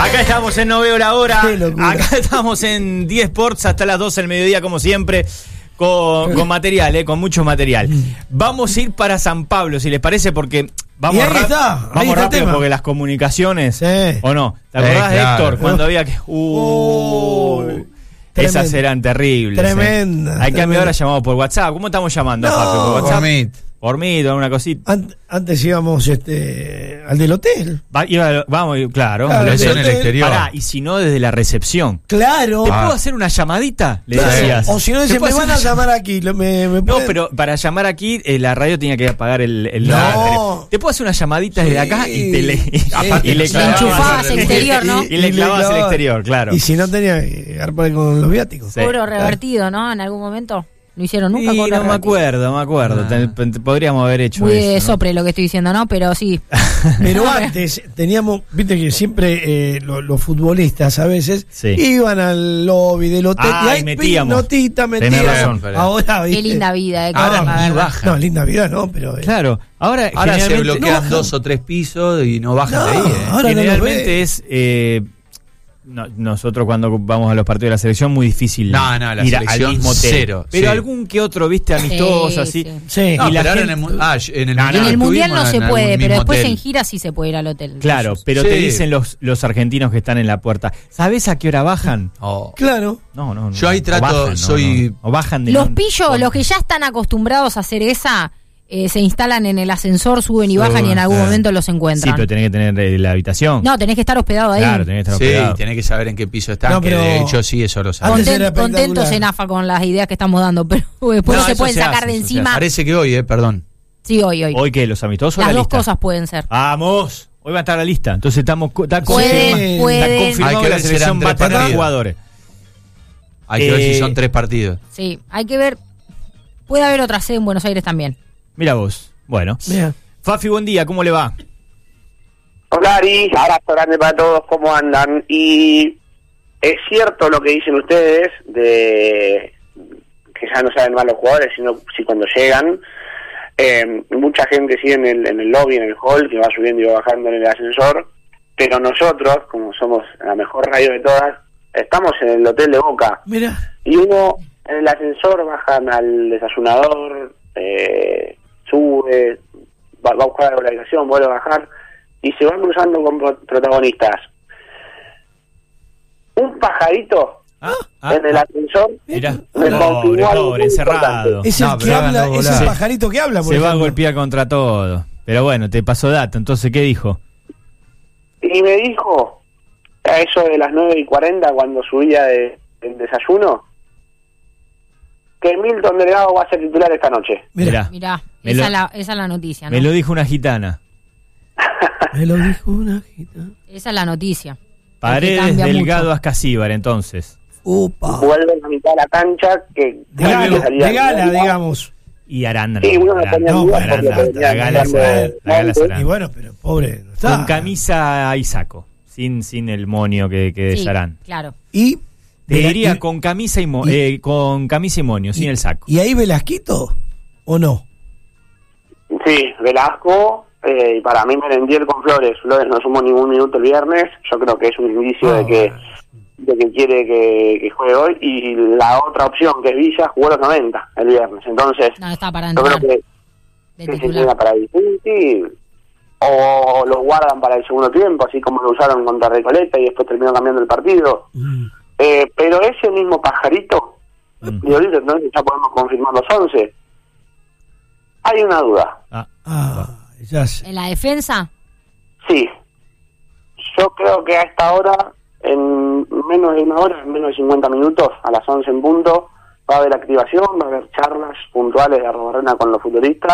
Acá estamos en No Veo la Hora. Qué locura. Acá estamos en 10 Sports hasta las 12 del mediodía, como siempre, con material, con mucho material. Vamos a ir para San Pablo, si les parece, porque vamos, ahí está vamos el rápido tema. porque las comunicaciones, Sí. ¿o no? ¿Te acordás de claro. Héctor cuando había que... esas eran terribles. Tremenda. Hay cambio ahora llamado por WhatsApp. ¿Cómo estamos llamando, No, Papi? ¿Por Por WhatsApp? Meet. Por mí, alguna cosita. Antes íbamos al del hotel. Vamos, claro. Claro, Lo hacía en el hotel. exterior. Pará, y si no, desde la recepción. Claro. ¿Te puedo hacer una llamadita? Le Claro. decías. O si no, ¿Te dicen, puedo me hacer van a una llamar aquí. Me No, pueden- pero para llamar aquí, la radio tenía que apagar el No. teléfono. Te puedo hacer una llamadita desde Sí. acá y te le Aparte, y le le clavabas enchufabas el- exterior, ¿no? Y le clavabas el exterior, claro. Y si no tenía que agarrar con los viáticos. Sí. Cobro revertido, ¿no? En algún momento. ¿No hicieron nunca? Sí, cobro no me revertido? acuerdo. Podríamos haber hecho Muy eso, de ¿no? sopre lo que estoy diciendo, ¿no? Pero sí. Pero No, antes teníamos, viste que siempre los futbolistas a veces Sí. iban al lobby del hotel Ah, y ahí y metíamos. notita Tenés metíamos. razón. Ahora, Qué ¿viste? linda vida, Ahora la ni verdad. baja. No, linda vida no, pero Claro, ahora Ahora se generalmente, bloquean no, 2 o 3 pisos y no bajan No, de ahí. ahora no los generalmente ve. es nosotros cuando vamos a los partidos de la selección muy difícil No, la ir al selección mismo hotel. cero, Pero sí. algún que otro, viste, amistoso, Sí, así. sí. Sí. No, Y la pero ahora gente- en el, No, en el no, En el Mundial mundial no estuvimos se en puede, algún pero mismo después hotel. en gira sí se puede ir al hotel. Claro, pero Sí. te dicen los argentinos que están en la puerta, ¿sabés a qué hora bajan? Oh. Claro. No. Yo ahí O trato, bajan, soy- o bajan de Los pillos, los que ya están acostumbrados a hacer esa, se instalan en el ascensor, suben y bajan y en algún momento los Sí, encuentran. pero tenés que tener la habitación. No, tenés que estar hospedado ahí. Claro, tenés que estar Sí, hospedado. tenés que saber en qué piso están, No, que pero- de hecho sí, eso lo sabemos. Antes era espectacular. Contentos en AFA con las ideas que estamos dando, pero después No, no se eso pueden se sacar hace, de eso se encima. Parece que hoy, perdón. Sí, hoy. ¿Hoy qué? ¿Los amistosos o Las la dos lista? cosas pueden ser. ¡Vamos! Hoy va a estar la lista. Entonces está Pueden, confirmado Hay que que la ver si selección serán va a 3 tener partidos. jugadores. Hay que ver si Eh, son 3 partidos. Sí, hay que ver. Puede haber otra sede en Buenos Aires también. Mira vos. Bueno. Mira. Fafi, buen día. ¿Cómo le va? Hola Ari, abrazo grande para todos, ¿cómo andan? Y es cierto lo que dicen ustedes de que ya no saben más los jugadores, sino si cuando llegan. Mucha gente sigue en el lobby, en el hall, que va subiendo y va bajando en el ascensor, pero nosotros, como somos la mejor radio de todas, estamos en el hotel de Boca. Mira. Y uno en el ascensor bajan al desayunador, sube, va a buscar la habitación, vuelve a bajar y se van cruzando con protagonistas. Un pajarito en el ascensor Mirá. me confirmó algo muy encerrado. Es No, el que pero habla, háganlo es el volar. pajarito que habla, por Se va a ejemplo. golpear contra todo. Pero bueno, te pasó data. Entonces, ¿qué dijo? y me dijo a eso de las 9:40 cuando subía del desayuno que Milton Delgado va a ser titular esta noche. Mira, Mirá, Me esa, lo- es la noticia, ¿no? Me lo dijo una gitana. me lo dijo una gita. Esa es la noticia. Paredes, cambia Delgado, mucho. Ascasíbar, entonces. Opa. Vuelve a la mitad de la cancha que De gala, salía de gala, Delgado. digamos. Y Aranda. Sí, uno no ponía No, dudas para porque nada, venía la gala jugando será- la gala antes. será. Y bueno, pero pobre no está. Con camisa y saco. Sin el monio que Sí, desharán. claro. Y Te Vela- diría y- con camisa y, y- con camisa y monio, sin el saco. ¿Y ahí Velasquito? ¿O no? Sí, Velasco, y para mí Merendier con Flores. Flores no sumó ningún minuto el viernes. Yo creo que es un indicio de que quiere que juegue hoy. Y la otra opción, que es Villa, jugó los 90 el viernes. Entonces, No, está para yo creo entrar que de se titular. llega para ahí. Sí. O lo guardan para el segundo tiempo, así como lo usaron contra Recoleta y después terminó cambiando el partido. Pero ese mismo pajarito, y ahorita entonces ya podemos confirmar los 11. Hay una duda. Ya sé. ¿En la defensa? Sí. Yo creo que a esta hora, en menos de una hora, en menos de 50 minutos, a las 11 en punto, va a haber activación, va a haber charlas puntuales de Arrobarrena con los futbolistas.